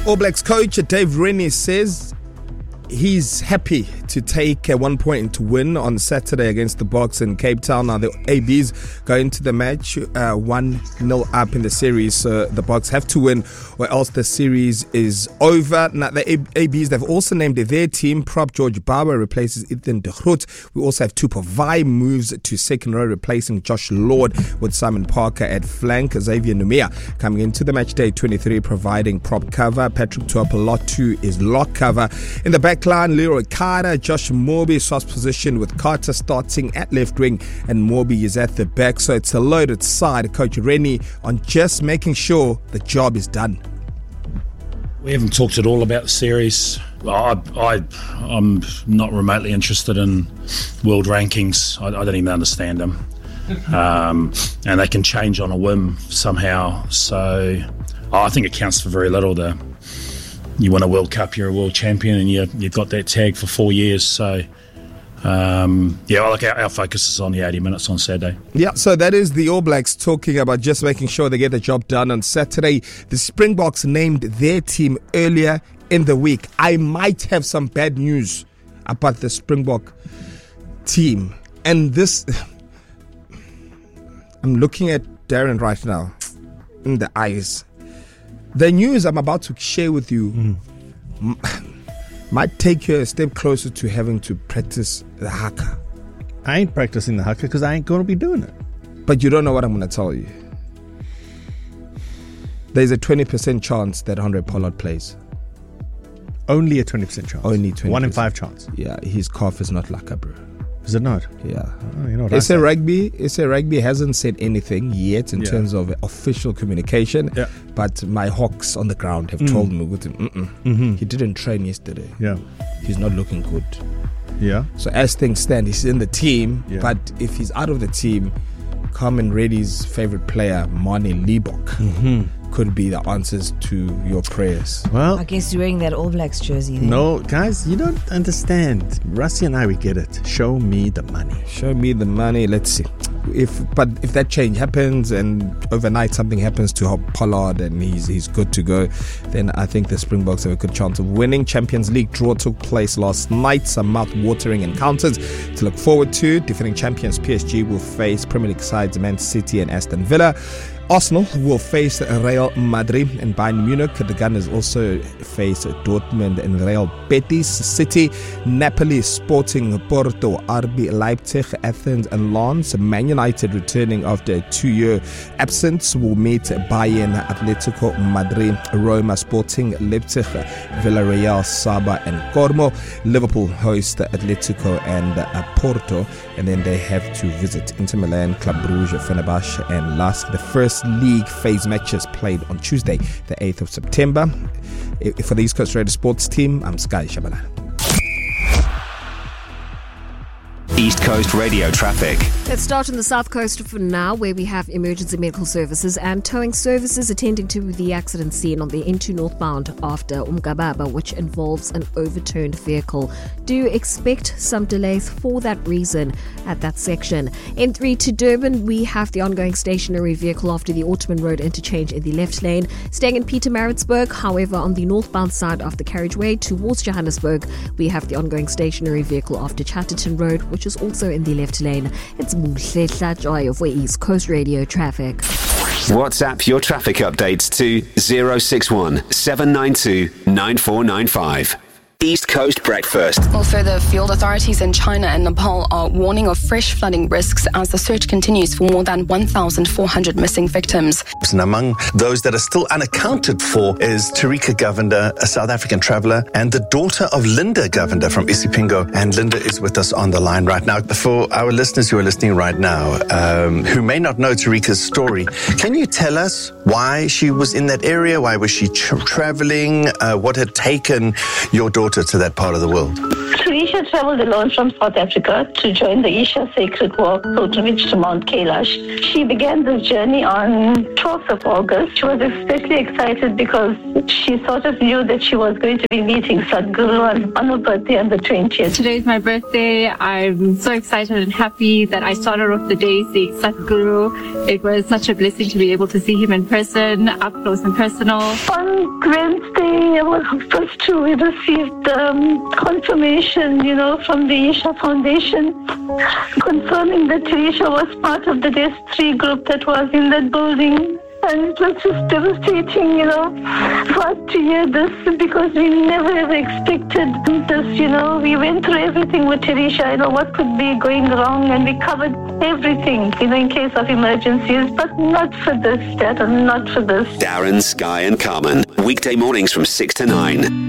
All Blacks coach Dave Rennie says he's happy to take 1 point to win on Saturday against the Boks in Cape Town. Now the ABs go into the match 1-0 up in the series, so the Boks have to win or else the series is over. Now the ABs, they've also named their team. Prop George Barber replaces Ethan de Groot. We also have Tupo Vai moves to second row, replacing Josh Lord with Simon Parker at flank. Xavier Numia coming into the match day 23, providing prop cover. Patrick Tuapolotu is lock cover. In the back line, Leroy Carter, Josh Morby swaps position with Carter starting at left wing and Morby is at the back. So it's a loaded side. Coach Rennie on just making sure the job is done. We haven't talked at all about the series. I'm not remotely interested in world rankings. I don't even understand them. And they can change on a whim somehow. So I think it counts for very little. You win a World Cup, you're a world champion, and you've got that tag for 4 years. So, our focus is on the 80 minutes on Saturday. Yeah, so that is the All Blacks talking about just making sure they get the job done on Saturday. The Springboks named their team earlier in the week. I might have some bad news about the Springbok team. And this, I'm looking at Darren right now in the eyes. The news I'm about to share with you might take you a step closer to having to practice the haka. I ain't practicing the haka because I ain't going to be doing it. But you don't know what I'm going to tell you. There's a 20% chance that Andre Pollard plays. Only a 20% chance? Only 20%. 1 in 5 chance? Yeah, his calf is not lacquer, bro. Is it not? Yeah. Oh, you know what SA Rugby hasn't said anything yet in terms of official communication. Yeah. But my Hawks on the ground have told me he didn't train yesterday. Yeah. He's not looking good. Yeah. So as things stand, he's in the team. Yeah. But if he's out of the team, Carmen Reddy's favorite player, Mane Libbok, could be the answers to your prayers. Well, I guess you're wearing that All Blacks jersey then. No, guys, you don't understand. Rusty and I, we get it. Show me the money. Show me the money. Let's see. If that change happens and overnight something happens to Pollard and he's good to go, then I think the Springboks have a good chance of winning. Champions League draw took place last night. Some mouth-watering encounters to look forward to. Defending champions PSG will face Premier League sides Man City and Aston Villa. Arsenal will face Real Madrid and Bayern Munich. The Gunners also face Dortmund and Real Betis. City, Napoli, Sporting, Porto, RB Leipzig, Athens and Lens. Man United returning after a 2-year absence will meet Bayern, Atletico Madrid, Roma, Sporting, Leipzig, Villarreal, Saba and Cormo. Liverpool host Atletico and Porto, and then they have to visit Inter Milan, Club Brugge, Fenerbahce and LASK. The first league phase matches played on Tuesday, the 8th of September. For the East Coast Radio Sports team, I'm Sky Shabalala. East Coast Radio traffic. Let's start on the South Coast for now, where we have emergency medical services and towing services attending to the accident scene on the N2 northbound after Umgababa, which involves an overturned vehicle. Do expect some delays for that reason at that section. N3 to Durban, we have the ongoing stationary vehicle after the Ottoman Road interchange in the left lane. Staying in Pietermaritzburg, however, on the northbound side of the carriageway towards Johannesburg, we have the ongoing stationary vehicle after Chatterton Road, which is also in the left lane. It's Muhletla Joy of East Coast Radio traffic. WhatsApp your traffic updates to 061 792 9495. East Coast Breakfast. Well, further field authorities in China and Nepal are warning of fresh flooding risks as the search continues for more than 1,400 missing victims. And among those that are still unaccounted for is Tarika Govender, a South African traveller, and the daughter of Linda Govender from Isipingo. And Linda is with us on the line right now. For our listeners who are listening right now, who may not know Tarika's story, can you tell us why she was in that area? Why was she travelling? What had taken your daughter to that part of the world? Tarisha Teresia travelled alone from South Africa to join the Isha Sacred Walk pilgrimage to Mount Kailash. She began this journey on 12th of August. She was especially excited because she sort of knew that she was going to be meeting Sadhguru on her birthday on the 20th. Today is my birthday. I'm so excited and happy that I started off the day seeing Sadhguru. It was such a blessing to be able to see him in person, up close and personal. On Wednesday, I was supposed to receive confirmation, from the Isha Foundation, confirming that Teresia was part of the DES 3 group that was in that building. And it was just devastating, for us to hear this, because we never ever expected this, We went through everything with Teresia, what could be going wrong, and we covered everything, in case of emergencies, but not for this, Dad, not for this. Darren, Sky and Carmen, weekday mornings from 6 to 9.